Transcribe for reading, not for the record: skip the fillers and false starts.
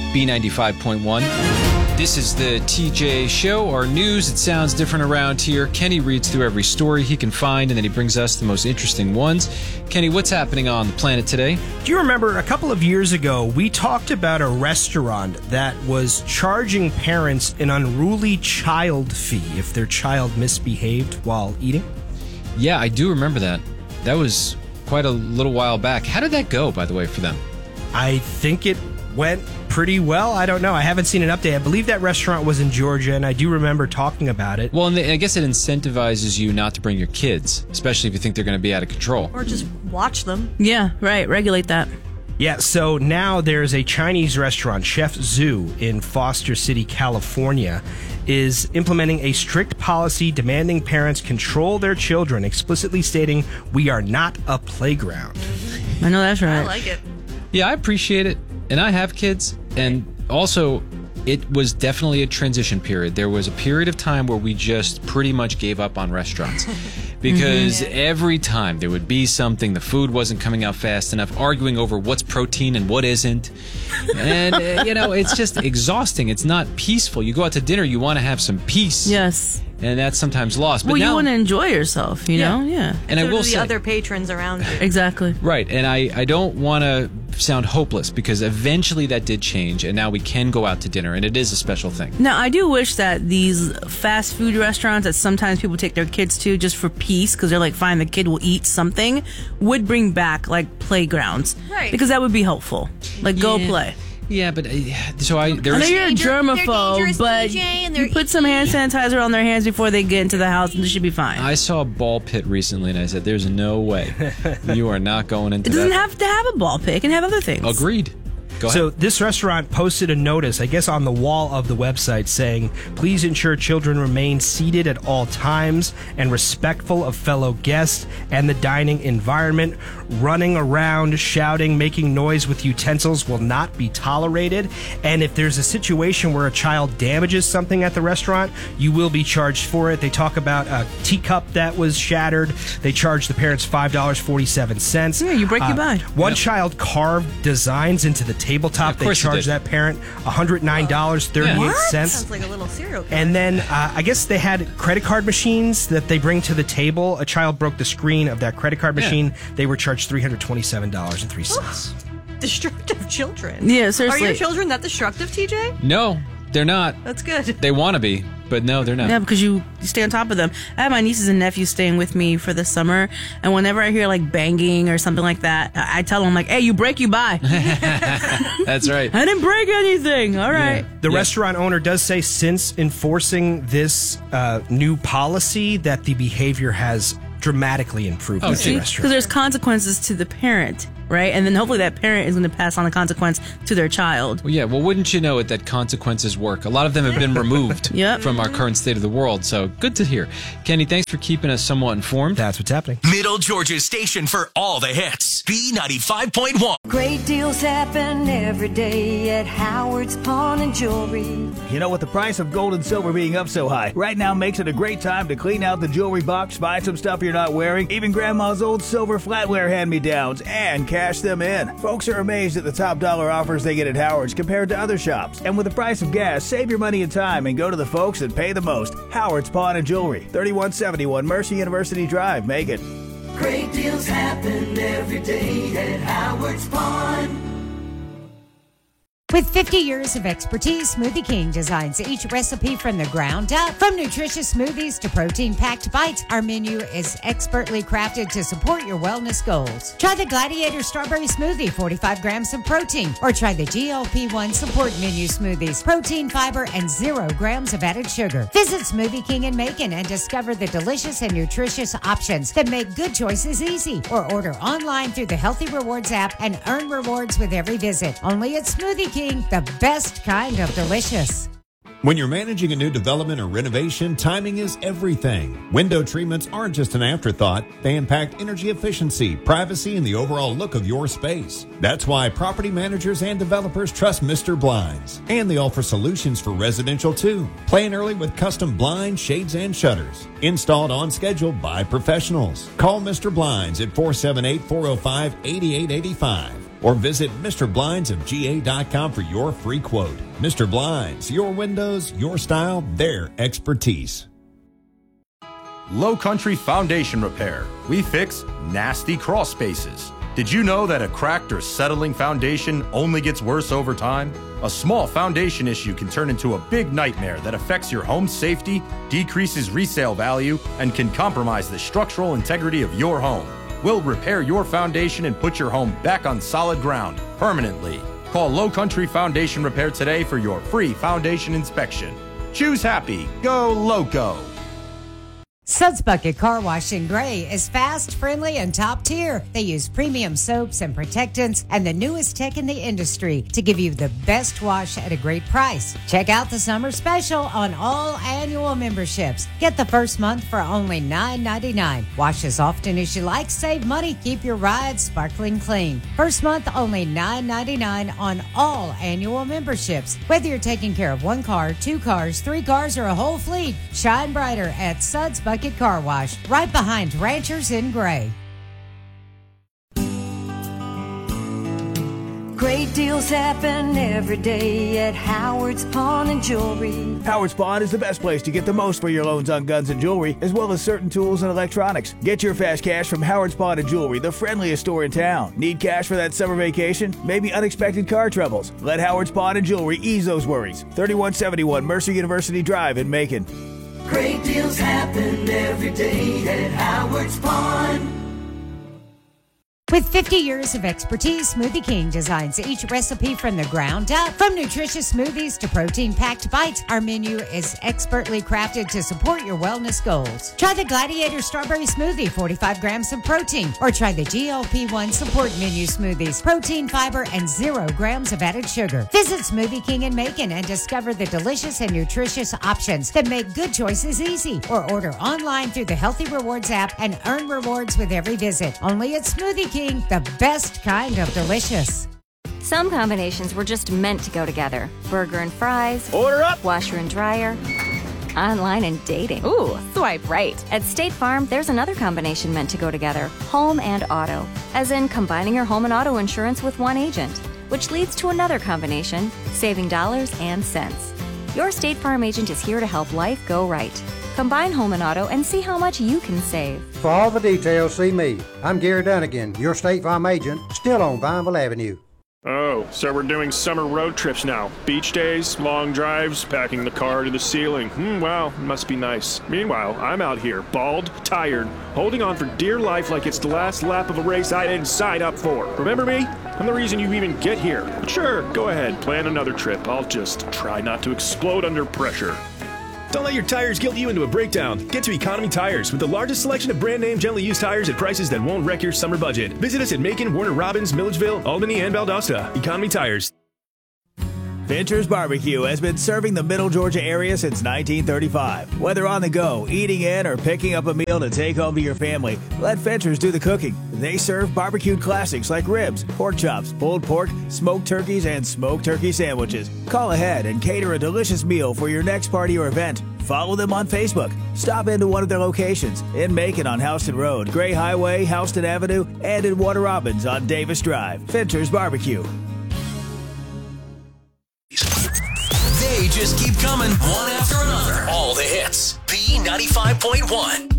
B95.1. This is the TJ Show, our news. It sounds different around here. Kenny reads through every story he can find, and then he brings us the most interesting ones. Kenny, what's happening on the planet today? Do you remember a couple of years ago, we talked about a restaurant that was charging parents an unruly child fee if their child misbehaved while eating? Yeah, I do remember that. That was quite a little while back. How did that go, by the way, for them? I think it went pretty well. I don't know. I haven't seen an update. I believe that restaurant was in Georgia, and I do remember talking about it. Well, and I guess it incentivizes you not to bring your kids, especially if you think they're going to be out of control. Or just watch them. Yeah, right. Regulate that. Yeah, so now there's a Chinese restaurant, Chef Zhu, in Foster City, California, is implementing a strict policy demanding parents control their children, explicitly stating, "We are not a playground." I know that's right. I like it. Yeah, I appreciate it. And I have kids. And also, it was definitely a transition period. There was a period of time where we just pretty much gave up on restaurants. Because every time there would be something, the food wasn't coming out fast enough, arguing over what's protein and what isn't. And, it's just exhausting. It's not peaceful. You go out to dinner, you want to have some peace. Yes. And that's sometimes lost. But Well, now, you want to enjoy yourself, you know? Yeah. And I So will do the say, other patrons around you. Exactly. right, and I don't want to sound hopeless because eventually that did change, and now we can go out to dinner, and it is a special thing. Now, I do wish that these fast food restaurants that sometimes people take their kids to just for peace, because they're like, fine, the kid will eat something, would bring back, like, playgrounds. Right. Because that would be helpful. Like, go Yeah. play. Yeah, but there I know is... you're a They're germaphobe, dangerous, but TJ, and they're you put some hand sanitizer on their hands before they get into the house, and they should be fine. I saw a ball pit recently, and I said, "There's no way you are not going into It doesn't that." have to have a ball pit. It can have other things. Agreed. Go ahead. So this restaurant posted a notice, I guess on the wall of the website, saying, "Please ensure children remain seated at all times and respectful of fellow guests and the dining environment. Running around, shouting, making noise with utensils will not be tolerated. And if there's a situation where a child damages something at the restaurant, you will be charged for it." They talk about a teacup that was shattered. They charge the parents $5.47. Yeah, you break, you buy. One child carved designs into the tabletop. of They course it charged did. that parent $109.38. Sounds like a little serial killer. And then I guess they had credit card machines that they bring to the table. A child broke the screen of that credit card machine. They were charged $327.03. Destructive children. Yeah, seriously. Are your children that destructive, TJ? No, they're not. That's good. They want to be, but no, they're not. Yeah, because you stay on top of them. I have my nieces and nephews staying with me for the summer, and whenever I hear like banging or something like that, I tell them like, "Hey, you break, you buy." That's right. I didn't break anything. All right. The restaurant owner does say since enforcing this new policy that the behavior has dramatically improved at the See, restaurant. because there's consequences to the parent, right? And then hopefully that parent is going to pass on the consequence to their child. Well, yeah, well, wouldn't you know it that consequences work? A lot of them have been removed Yep. from our current state of the world, so good to hear. Kenny, thanks for keeping us somewhat informed. That's what's happening. Middle Georgia's station for all the hits. B95.1. Great deals happen every day at Howard's Pawn and Jewelry. You know, with the price of gold and silver being up so high, right now makes it a great time to clean out the jewelry box, find some stuff you're not wearing, even grandma's old silver flatware hand-me-downs, and cash them in. Folks are amazed at the top dollar offers they get at Howard's compared to other shops. And with the price of gas, save your money and time and go to the folks that pay the most. Howard's Pawn and Jewelry, 3171 Mercy University Drive, Macon. Great deals happen every day at Howard's Pawn. With 50 years of expertise, Smoothie King designs each recipe from the ground up. From nutritious smoothies to protein-packed bites, our menu is expertly crafted to support your wellness goals. Try the Gladiator Strawberry Smoothie, 45 grams of protein, or try the GLP-1 Support Menu Smoothies, protein, fiber, and 0 grams of added sugar. Visit Smoothie King in Macon and discover the delicious and nutritious options that make good choices easy. Or order online through the Healthy Rewards app and earn rewards with every visit. Only at Smoothie King, the best kind of delicious. When you're managing a new development or renovation, timing is everything. Window treatments aren't just an afterthought. They impact energy efficiency, privacy, and the overall look of your space. That's why property managers and developers trust Mr. Blinds. And they offer solutions for residential too. Plan early with custom blinds, shades, and shutters. Installed on schedule by professionals. Call Mr. Blinds at 478-405-8885. or visit MrBlindsofGA.com for your free quote. Mr. Blinds, your windows, your style, their expertise. Low Country Foundation Repair. We fix nasty crawl spaces. Did you know that a cracked or settling foundation only gets worse over time? A small foundation issue can turn into a big nightmare that affects your home's safety, decreases resale value, and can compromise the structural integrity of your home. We'll repair your foundation and put your home back on solid ground permanently. Call Low Country Foundation Repair today for your free foundation inspection. Choose happy. Go Loco. Suds Bucket Car Wash in Gray is fast, friendly, and top tier. They use premium soaps and protectants and the newest tech in the industry to give you the best wash at a great price. Check out the summer special on all annual memberships. Get the first month for only $9.99. Wash as often as you like, save money, keep your ride sparkling clean. First month only $9.99 on all annual memberships. Whether you're taking care of one car, two cars, three cars, or a whole fleet, shine brighter at Suds Bucket Car Wash, right behind Ranchers in Gray. Great deals happen every day at Howard's Pawn and Jewelry. Howard's Pawn is the best place to get the most for your loans on guns and jewelry, as well as certain tools and electronics. Get your fast cash from Howard's Pawn and Jewelry, the friendliest store in town. Need cash for that summer vacation? Maybe unexpected car troubles? Let Howard's Pawn and Jewelry ease those worries. 3171 Mercer University Drive in Macon. Great deals happen every day at Howard's Pawn. With 50 years of expertise, Smoothie King designs each recipe from the ground up. From nutritious smoothies to protein-packed bites, our menu is expertly crafted to support your wellness goals. Try the Gladiator Strawberry Smoothie, 45 grams of protein, or try the GLP-1 Support Menu Smoothies, protein, fiber, and 0 grams of added sugar. Visit Smoothie King in Macon and discover the delicious and nutritious options that make good choices easy. Or order online through the Healthy Rewards app and earn rewards with every visit. Only at Smoothie King, the best kind of delicious. Some combinations were just meant to go together. Burger and fries. Order up! Washer and dryer. Online and dating. Ooh, swipe right. At State Farm, there's another combination meant to go together. Home and auto. As in combining your home and auto insurance with one agent. Which leads to another combination, saving dollars and cents. Your State Farm agent is here to help life go right. Combine home and auto and see how much you can save. For all the details, see me. I'm Gary Dunnigan, your State Farm agent, still on Vineville Avenue. Oh, so we're doing summer road trips now. Beach days, long drives, packing the car to the ceiling. Wow, must be nice. Meanwhile, I'm out here, bald, tired, holding on for dear life like it's the last lap of a race I didn't sign up for. Remember me? I'm the reason you even get here. But sure, go ahead, plan another trip. I'll just try not to explode under pressure. Don't let your tires guilt you into a breakdown. Get to Economy Tires with the largest selection of brand name gently used tires at prices that won't wreck your summer budget. Visit us at Macon, Warner Robins, Milledgeville, Albany, and Valdosta. Economy Tires. Fincher's Barbecue has been serving the Middle Georgia area since 1935. Whether on the go, eating in, or picking up a meal to take home to your family, let Fincher's do the cooking. They serve barbecued classics like ribs, pork chops, pulled pork, smoked turkeys, and smoked turkey sandwiches. Call ahead and cater a delicious meal for your next party or event. Follow them on Facebook. Stop into one of their locations in Macon on Houston Road, Gray Highway, Houston Avenue, and in Warner Robins on Davis Drive. Fincher's Barbecue. They just keep coming, one after another. All the hits. B95.1.